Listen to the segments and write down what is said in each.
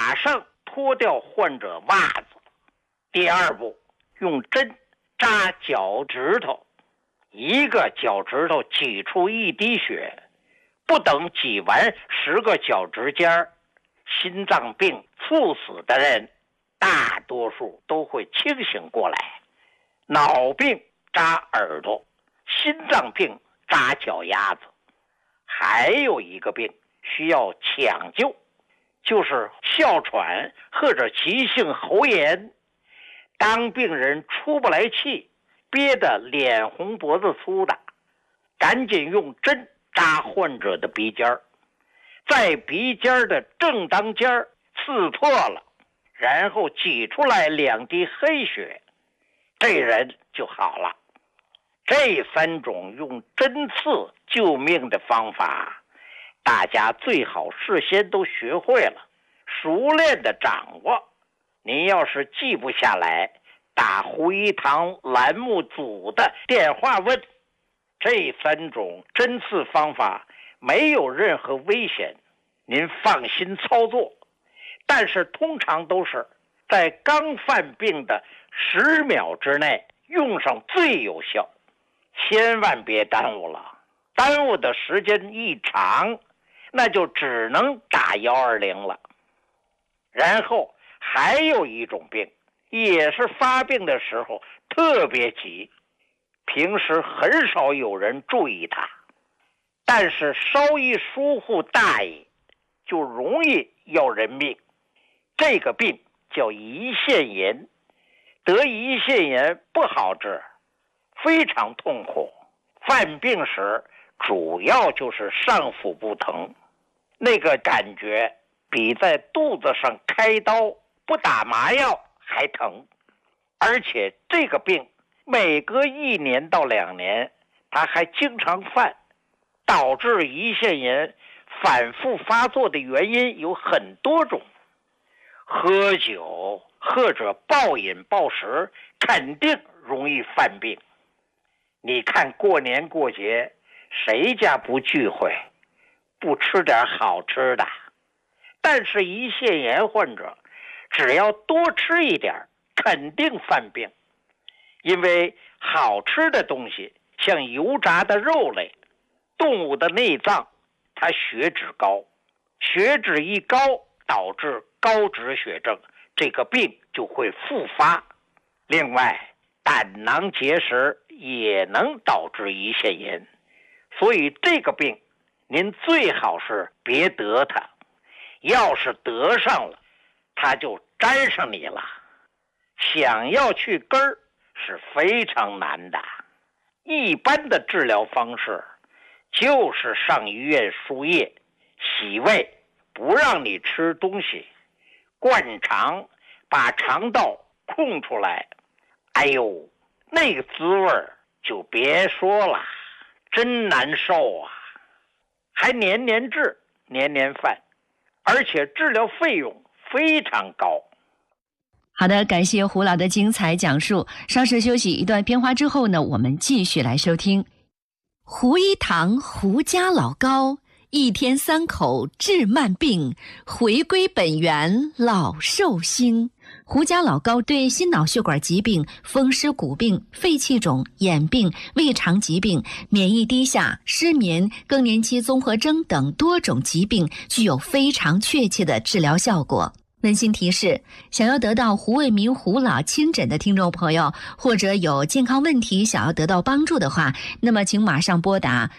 马上脱掉患者袜子。第二步，用针扎脚趾头，一个脚趾头挤出一滴血，不等挤完10个脚趾尖，心脏病猝死的人大多数都会清醒过来。脑病扎耳朵，心脏病扎脚丫子。还有一个病需要抢救，就是哮喘或者急性喉炎。当病人出不来气，憋得脸红脖子粗的，赶紧用针扎患者的鼻尖，在鼻尖的正当尖刺破了，然后挤出来2滴黑血，这人就好了。这3种用针刺救命的方法，大家最好事先都学会了，熟练的掌握。您要是记不下来，打胡一堂栏目组的电话问。这3种针刺方法没有任何危险，您放心操作。但是通常都是在刚犯病的10秒之内用上最有效，千万别耽误了。耽误的时间一长，那就只能打120了。然后还有一种病，也是发病的时候特别急，平时很少有人注意它，但是稍一疏忽大意，就容易要人命。这个病叫胰腺炎，得胰腺炎不好治，非常痛苦。犯病时主要就是上腹部疼，那个感觉比在肚子上开刀不打麻药还疼。而且这个病每隔1年到2年它还经常犯，导致胰腺炎反复发作的原因有很多种。喝酒或者暴饮暴食肯定容易犯病。你看过年过节谁家不聚会，不吃点好吃的？但是胰腺炎患者只要多吃一点肯定犯病。因为好吃的东西像油炸的肉类、动物的内脏，它血脂高，血脂一高导致高脂血症，这个病就会复发。另外胆囊结石也能导致胰腺炎，所以这个病您最好是别得它，要是得上了它就沾上你了。想要去根儿是非常难的。一般的治疗方式就是上医院输液、洗胃，不让你吃东西，灌肠，把肠道空出来。哎呦，那个滋味就别说了，真难受啊！还年年治，年年犯，而且治疗费用非常高。 好的，感谢胡老的精彩讲述。稍事休息一段片花之后呢，我们继续来收听胡一堂胡家老高，1天3口治慢病，回归本源老寿星。胡家老高对心脑血管疾病、风湿骨病、肺气肿、眼病、胃肠疾病、免疫低下、失眠、更年期综合征等多种疾病具有非常确切的治疗效果。温馨提示，想要得到胡卫民胡老亲诊的听众朋友，或者有健康问题想要得到帮助的话，那么请马上拨打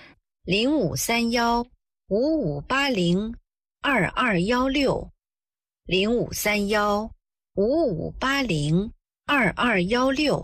0531-5580-2216 0531-5580-2216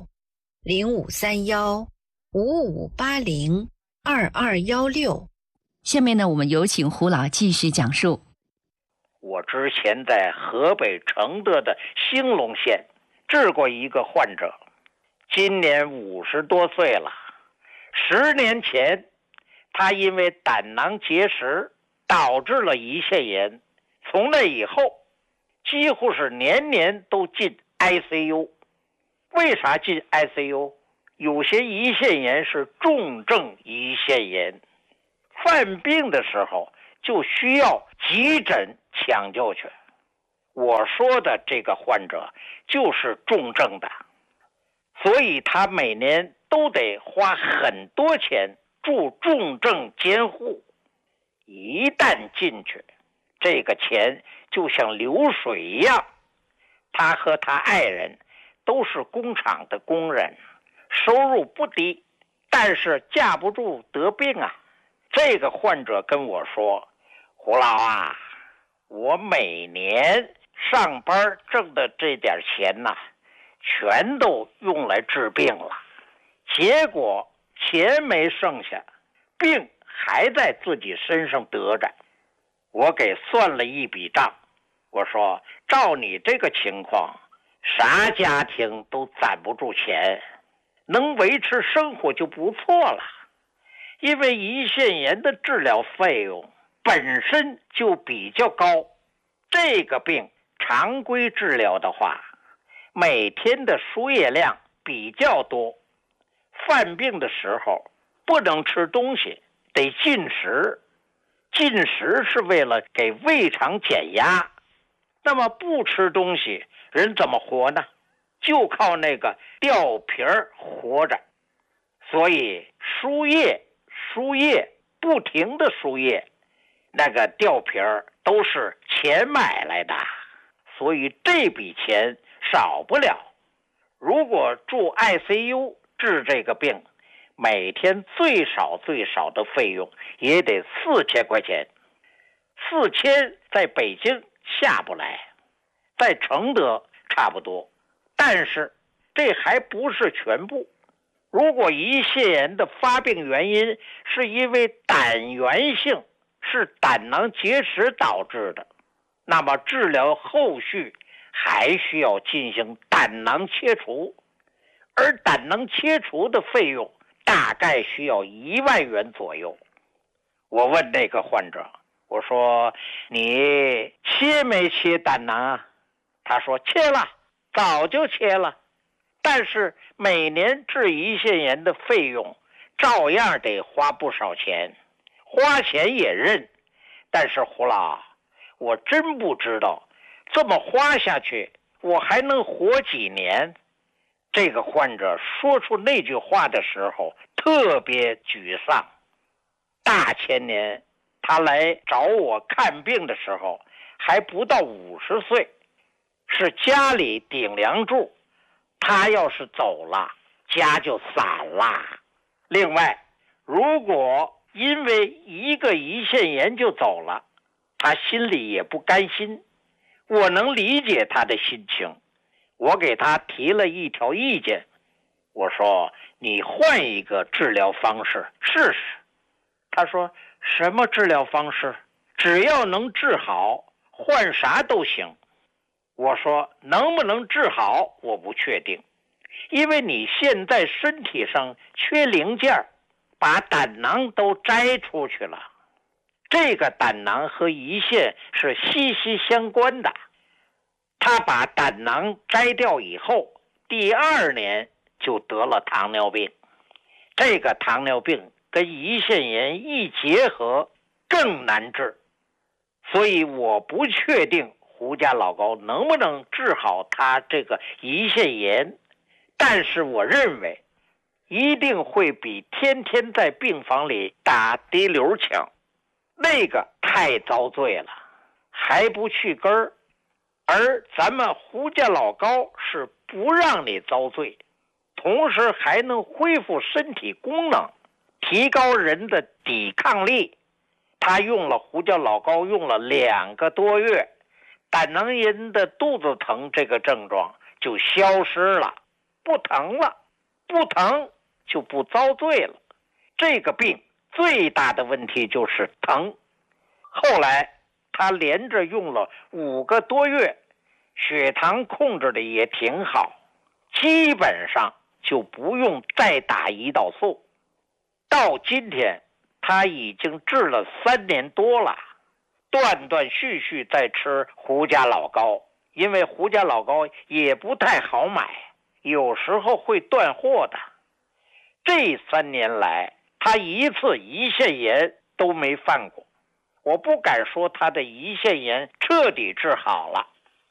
0531-5580-2216。 下面呢，我们有请胡老继续讲述。 我之前在河北承德的兴隆县治过一个患者，今年50多岁了。10年前他因为胆囊结石导致了胰腺炎，从那以后几乎是年年都进 ICU。 为啥进 ICU？ 有些胰腺炎是重症胰腺炎，犯病的时候就需要急诊抢救去。 我说的这个患者就是重症的，所以他每年都得花很多钱住重症监护。一旦进去，这个钱就像流水一样。他和他爱人都是工厂的工人，收入不低，但是架不住得病啊。这个患者跟我说，胡老啊，我每年上班挣的这点钱呐，全都用来治病了，结果钱没剩下，病还在自己身上得着。我给算了一笔账，我说照你这个情况，啥家庭都攒不住钱，能维持生活就不错了。因为胰腺炎的治疗费用本身就比较高，这个病常规治疗的话，每天的输液量比较多，犯病的时候不能吃东西，得禁食。禁食是为了给胃肠减压，那么不吃东西，人怎么活呢？就靠那个吊瓶活着。所以输液，不停的输液，那个吊瓶都是钱买来的，所以这笔钱少不了。如果住 ICU 治这个病，每天最少的费用也得4000块钱。4000在北京下不来，在承德差不多，但是这还不是全部。如果胰腺炎的发病原因是因为胆源性，是胆囊结石导致的，那么治疗后续还需要进行胆囊切除，而胆囊切除的费用大概需要1万元左右。我问那个患者，我说你切没切胆囊啊？他说切了，早就切了，但是每年治胰腺炎的费用照样得花不少钱，花钱也认。但是胡老，我真不知道这么花下去我还能活几年。这个患者说出那句话的时候特别沮丧。大前年他来找我看病的时候还不到50岁，是家里顶梁柱，他要是走了，家就散了。另外，如果因为一个胰腺炎就走了，他心里也不甘心，我能理解他的心情。我给他提了一条意见，我说你换一个治疗方式试试。他说什么治疗方式？只要能治好，换啥都行。我说能不能治好我不确定，因为你现在身体上缺零件，把胆囊都摘出去了。这个胆囊和胰腺是息息相关的，他把胆囊摘掉以后，第2年就得了糖尿病。这个糖尿病跟胰腺炎一结合更难治，所以我不确定胡家老高能不能治好他这个胰腺炎，但是我认为一定会比天天在病房里打滴流强。那个太遭罪了，还不去根儿。而咱们胡家老高是不让你遭罪，同时还能恢复身体功能，提高人的抵抗力。他胡家老高用了2个多月，胆囊炎的肚子疼这个症状就消失了，不疼了，不疼就不遭罪了。这个病最大的问题就是疼。后来他连着用了5个多月，血糖控制的也挺好，基本上就不用再打胰岛素。到今天他已经治了3年多了，断断续续在吃胡家老高，因为胡家老高也不太好买，有时候会断货的。这3年来他一次胰腺炎都没犯过。我不敢说他的胰腺炎彻底治好了，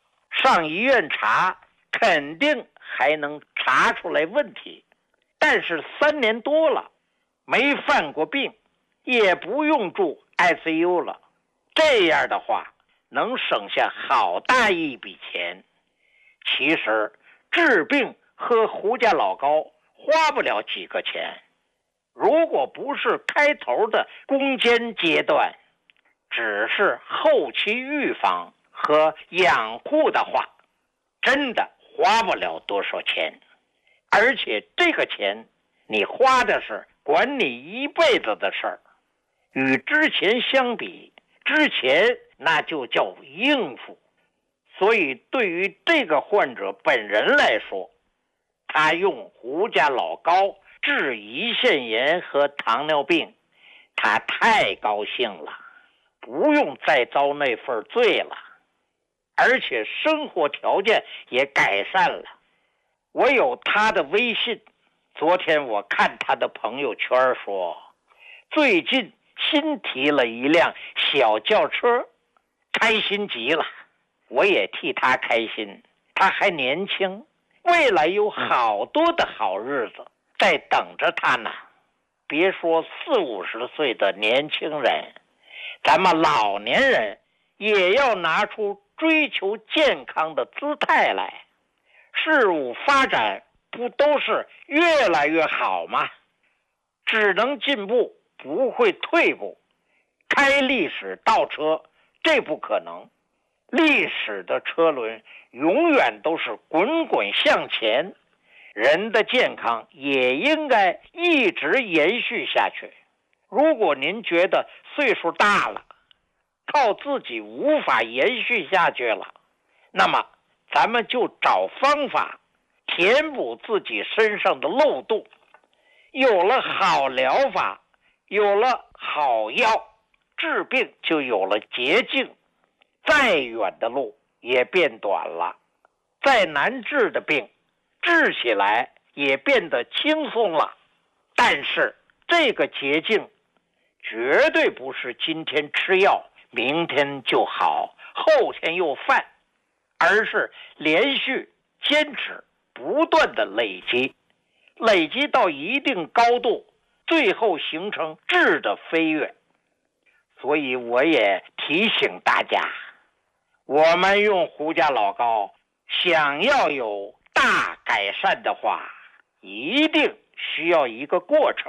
上医院查，肯定还能查出来问题，但是3年多了，没犯过病，也不用住 ICU 了。这样的话，能省下好大一笔钱。其实治病喝胡家老膏花不了几个钱，如果不是开头的攻坚阶段，只是后期预防和养护的话，真的花不了多少钱。而且这个钱你花的是管你一辈子的事儿，与之前相比，之前那就叫应付。所以对于这个患者本人来说，他用胡家老膏治胰腺炎和糖尿病，他太高兴了，不用再遭那份罪了，而且生活条件也改善了。我有他的微信，昨天我看他的朋友圈说，最近新提了一辆小轿车，开心极了。我也替他开心，他还年轻，未来有好多的好日子在等着他呢。别说40-50岁的年轻人，咱们老年人也要拿出追求健康的姿态来。事物发展不都是越来越好吗？只能进步，不会退步。开历史倒车，这不可能。历史的车轮永远都是滚滚向前，人的健康也应该一直延续下去。如果您觉得岁数大了，靠自己无法延续下去了，那么咱们就找方法填补自己身上的漏洞。有了好疗法，有了好药，治病就有了捷径，再远的路也变短了，再难治的病治起来也变得轻松了。但是这个捷径绝对不是今天吃药明天就好，后天又犯，而是连续坚持不断的累积到一定高度，最后形成质的飞跃。所以我也提醒大家，我们用胡家老膏想要有大改善的话，一定需要一个过程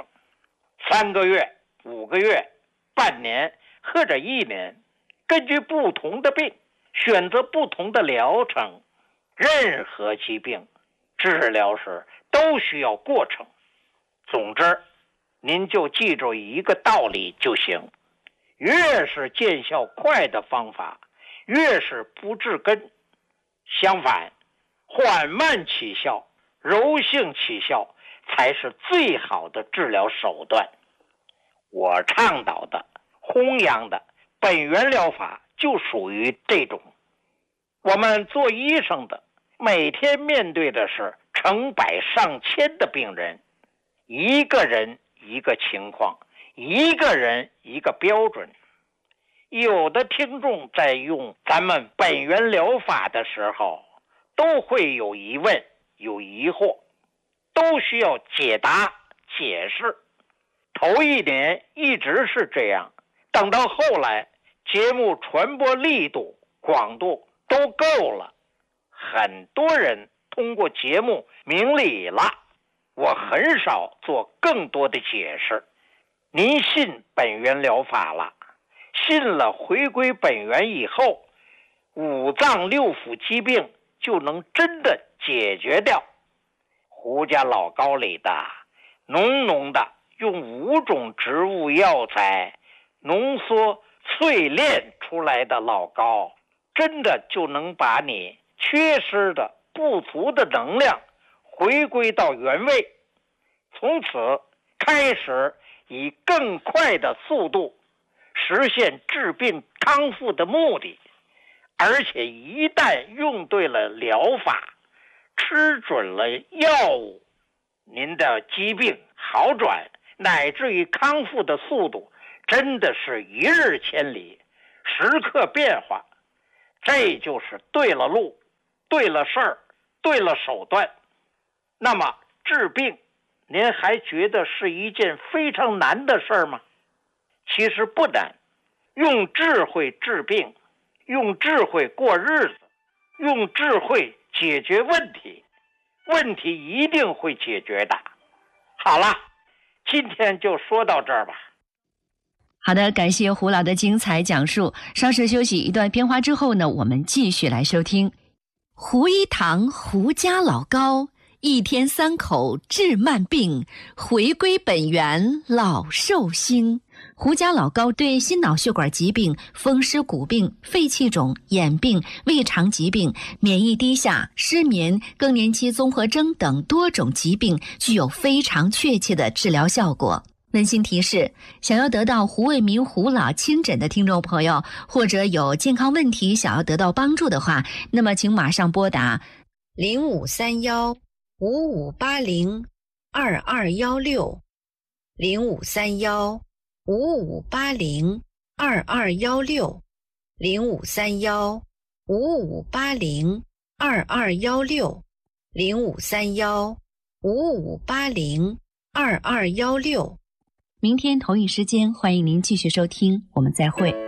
，3个月、5个月、半年或者1年，根据不同的病选择不同的疗程。任何疾病治疗时都需要过程。总之，您就记住一个道理就行，越是见效快的方法，越是不治根。相反，缓慢起效、柔性起效才是最好的治疗手段。我倡导的、弘扬的本源疗法就属于这种。我们做医生的每天面对的是成百上千的病人，一个人一个情况，一个人一个标准。有的听众在用咱们本源疗法的时候，都会有疑问、有疑惑，都需要解答、解释。头1年一直是这样，等到后来节目传播力度、广度都够了，很多人通过节目明理了，我很少做更多的解释。您信本源疗法了，信了回归本源以后，5脏6腑疾病就能真的解决掉。胡家老膏里的浓浓的用5种植物药材浓缩淬炼出来的老膏，真的就能把你缺失的不足的能量回归到原位，从此开始以更快的速度实现治病康复的目的。而且一旦用对了疗法，吃准了药物，您的疾病好转乃至于康复的速度真的是一日千里，时刻变化。这就是对了路， 对了事儿，对了手段，那么治病，您还觉得是一件非常难的事儿吗？其实不难，用智慧治病，用智慧过日子，用智慧解决问题，问题一定会解决的。好了，今天就说到这儿吧。 好的，感谢胡老的精彩讲述。稍事休息一段片花之后呢，我们继续来收听胡一堂胡家老高，一天3口治慢病，回归本源老寿星。胡家老高对心脑血管疾病、风湿骨病、肺气肿、眼病、胃肠疾病、免疫低下、失眠、更年期综合征等多种疾病具有非常确切的治疗效果。温馨提示，想要得到胡卫民胡老亲诊的听众朋友，或者有健康问题想要得到帮助的话，那么请马上拨打 053155802216 053155802216 053155802216 053155802216。 明天同一时间，欢迎您继续收听，我们再会。